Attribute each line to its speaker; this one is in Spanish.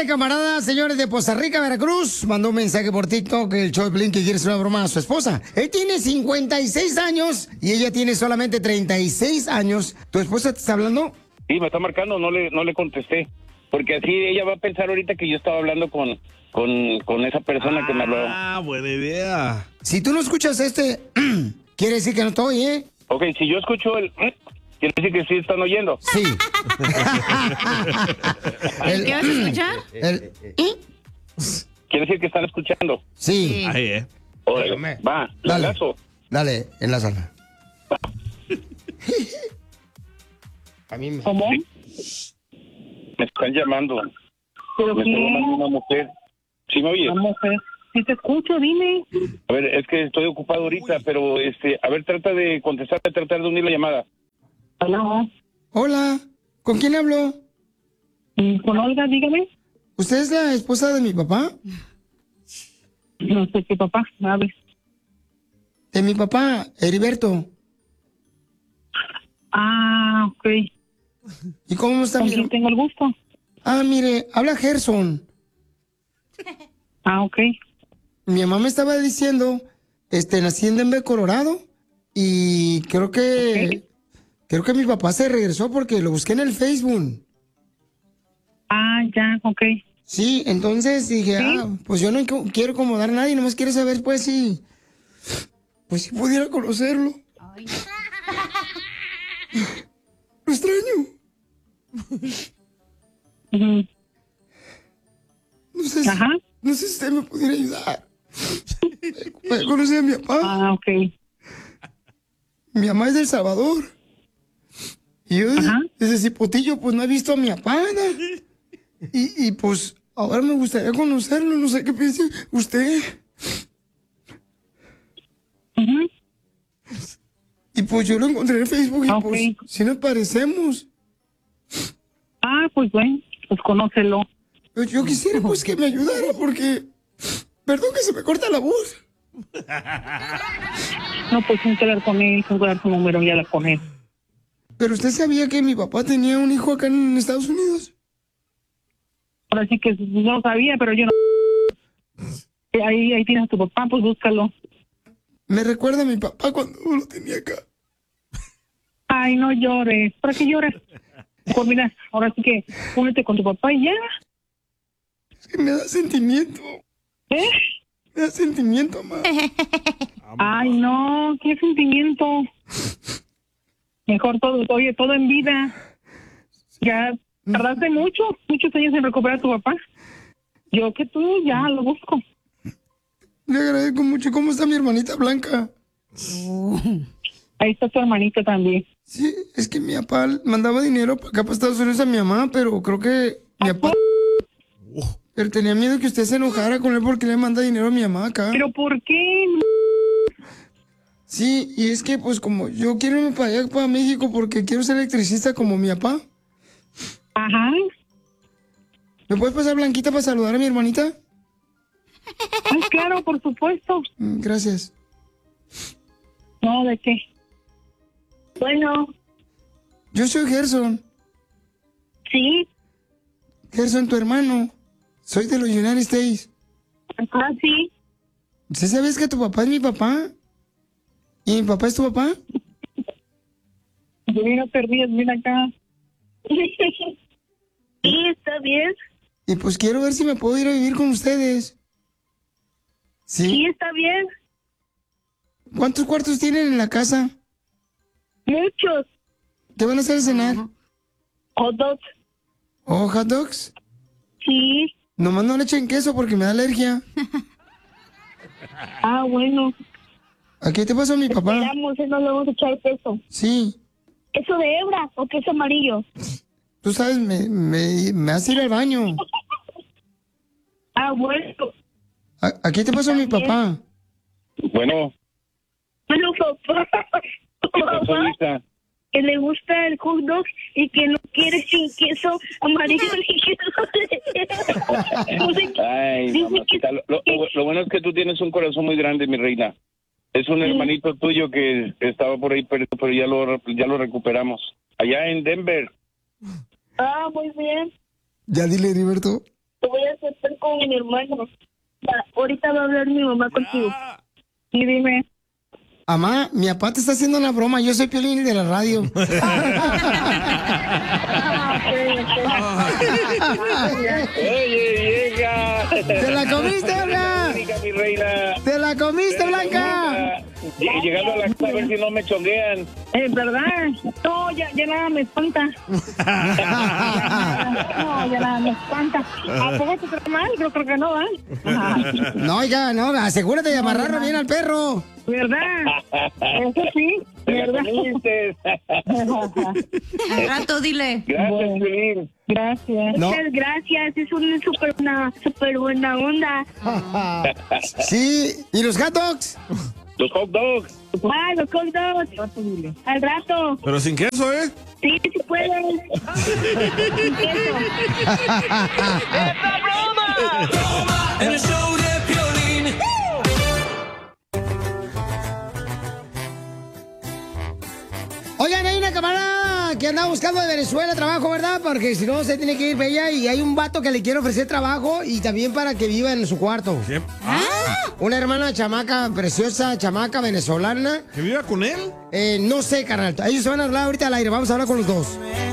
Speaker 1: Este camarada, señores, de Poza Rica, Veracruz, mandó un mensaje por TikTok, el show de Piolín, que quiere hacer una broma a su esposa. Él tiene 56 años y ella tiene solamente 36 años. ¿Tu esposa te está hablando?
Speaker 2: Sí, me está marcando, no le contesté. Porque así ella va a pensar ahorita que yo estaba hablando con esa persona que me habló.
Speaker 3: Ah, buena idea.
Speaker 1: Si tú no escuchas quiere decir que no estoy, ¿eh?
Speaker 2: Ok, si yo escucho el... quiere decir que sí están oyendo.
Speaker 1: Sí.
Speaker 4: ¿Qué vas a escuchar?
Speaker 2: Quiere decir que están escuchando.
Speaker 1: Sí.
Speaker 3: Ahí,
Speaker 2: Órale, va,
Speaker 1: Dale.
Speaker 2: lazo.
Speaker 1: Dale, enlázala. A mí me...
Speaker 5: ¿Cómo?
Speaker 2: Me están llamando.
Speaker 5: ¿Pero
Speaker 2: Me está
Speaker 5: qué?
Speaker 2: llamando una mujer. ¿Sí me oyes?
Speaker 5: Una mujer. Si te escucho, dime.
Speaker 2: A ver, es que estoy ocupado ahorita, pero a ver, trata de contestar, tratar de unir la llamada.
Speaker 5: Hola.
Speaker 1: Hola, ¿con quién hablo?
Speaker 5: Con Olga, dígame.
Speaker 1: ¿Usted es la esposa de mi papá?
Speaker 5: No sé qué papá, hable.
Speaker 1: De mi papá, Heriberto.
Speaker 5: Ah, ok.
Speaker 1: ¿Y cómo está
Speaker 5: ¿Con
Speaker 1: mi
Speaker 5: quién tengo el gusto?
Speaker 1: Ah, mire, habla Gerson.
Speaker 5: Ah, ok.
Speaker 1: Mi mamá me estaba diciendo, nací en Denver, Colorado, y creo que mi papá se regresó porque lo busqué en el Facebook.
Speaker 5: Ah, ya, ok.
Speaker 1: Sí, entonces dije, pues yo no quiero incomodar a nadie, nomás quiero saber, pues, si pudiera conocerlo.
Speaker 4: Ay.
Speaker 1: Lo extraño. No sé si usted me pudiera ayudar. Para conocer a mi papá.
Speaker 5: Ah, ok.
Speaker 1: Mi mamá es de El Salvador. Y yo desde Cipotillo, pues no he visto a mi papá. Y pues ahora me gustaría conocerlo. No sé qué piensa usted. Y pues yo lo encontré en Facebook y pues sí nos parecemos.
Speaker 5: Ah, pues bueno, pues conócelo.
Speaker 1: Yo quisiera pues que me ayudara porque... Perdón que se me corta la voz.
Speaker 5: No, pues tengo que hablar con él, tengo que dar su número y hablar con él.
Speaker 1: ¿Pero usted sabía que mi papá tenía un hijo acá en Estados Unidos?
Speaker 5: Ahora sí que no sabía, pero yo no... Ahí tienes a tu papá, pues búscalo.
Speaker 1: Me recuerda a mi papá cuando lo tenía acá.
Speaker 5: Ay, no llores. ¿Para qué lloras? Pues mira, ahora sí que únete con tu papá y ya.
Speaker 1: Es que me da sentimiento.
Speaker 5: ¿Eh?
Speaker 1: Me da sentimiento, mamá.
Speaker 5: Ay, no, qué sentimiento. Mejor todo, oye, todo en vida. Ya tardaste muchos años en recuperar a tu papá. Yo que tú ya lo busco.
Speaker 1: Le agradezco mucho. ¿Cómo está mi hermanita Blanca?
Speaker 5: Ahí está tu hermanito también.
Speaker 1: Sí, es que mi papá mandaba dinero para acá, para Estados Unidos a mi mamá, pero creo que mi papá... Pero tenía miedo que usted se enojara con él porque le manda dinero a mi mamá acá.
Speaker 5: ¿Pero por qué?
Speaker 1: Sí, y es que pues como yo quiero irme para allá, para México, porque quiero ser electricista como mi papá.
Speaker 5: Ajá.
Speaker 1: ¿Me puedes pasar Blanquita para saludar a mi hermanita?
Speaker 5: Ay, claro, por supuesto.
Speaker 1: Gracias.
Speaker 5: No, ¿de qué? Bueno.
Speaker 1: Yo soy Gerson.
Speaker 5: Sí.
Speaker 1: Gerson, tu hermano. Soy de los United States.
Speaker 5: Ah, sí.
Speaker 1: ¿Sí sabes que tu papá es mi papá? ¿Y mi papá es tu papá?
Speaker 5: Yo no te ríes, mira acá. Sí, está bien.
Speaker 1: Y pues quiero ver si me puedo ir a vivir con ustedes. ¿Sí?
Speaker 5: Sí, está bien.
Speaker 1: ¿Cuántos cuartos tienen en la casa?
Speaker 5: Muchos.
Speaker 1: ¿Qué van a hacer cenar?
Speaker 5: Hot dogs.
Speaker 1: ¿Oh, hot dogs?
Speaker 5: Sí.
Speaker 1: Nomás no le echen queso porque me da alergia.
Speaker 5: Ah, bueno.
Speaker 1: ¿A qué te pasó mi papá?
Speaker 5: Esperamos, no le vamos a echar queso.
Speaker 1: Sí.
Speaker 5: ¿Queso de hebra o queso amarillo?
Speaker 1: Tú sabes, me hace ir al baño.
Speaker 5: Ah, bueno.
Speaker 1: ¿A qué te pasó mi papá?
Speaker 2: Bueno,
Speaker 5: Bueno, papá.
Speaker 2: ¿qué pasó, Lisa?
Speaker 5: Que le gusta el hot dog y que no quiere sin queso amarillo ni queso de...
Speaker 2: Ay, mamacita, lo bueno es que tú tienes un corazón muy grande, mi reina. Es un hermanito tuyo que estaba por ahí perdido, pero ya lo recuperamos. Allá en Denver.
Speaker 5: Ah, muy bien.
Speaker 1: Ya dile, Heriberto.
Speaker 3: te voy a aceptar con mi hermano. Ahorita va a hablar mi mamá contigo.
Speaker 5: Sí, dime.
Speaker 1: Mamá, mi papá te está haciendo una broma. Yo soy Piolín de la radio.
Speaker 2: Oye, vieja.
Speaker 1: ¡Te la comiste, Blanca!
Speaker 2: Mi reina.
Speaker 1: ¡Te la comiste, Blanca!
Speaker 2: Llegando a la casa a ver si no me chonguean.
Speaker 5: ¿Verdad? No, ya nada me espanta. No, ya nada me espanta. ¿A poco te trae mal? Yo creo que no, ¿eh?
Speaker 1: No, oiga, no, asegúrate de amarrarlo bien al perro.
Speaker 5: ¿Verdad? Eso sí, ¿verdad?
Speaker 4: Al rato, dile.
Speaker 2: Gracias, Piolín.
Speaker 5: Gracias.
Speaker 1: No.
Speaker 3: Muchas gracias, es una súper buena onda.
Speaker 1: Sí, ¿y los hot dogs?
Speaker 2: Los hot dogs.
Speaker 3: Ah, los hot dogs. Al rato.
Speaker 6: Pero sin queso, ¿eh?
Speaker 3: Sí, si puedes. Sin queso.
Speaker 7: En el show de Piolín.
Speaker 1: Oigan, hay una camarada que anda buscando de Venezuela trabajo, ¿verdad? Porque si no se tiene que ir para allá y hay un vato que le quiere ofrecer trabajo y también para que viva en su cuarto.
Speaker 6: ¿Qué?
Speaker 1: Una hermana chamaca, preciosa chamaca venezolana.
Speaker 6: ¿Que viva con él?
Speaker 1: No sé, carnal. Ellos se van a hablar ahorita al aire. Vamos a hablar con los dos.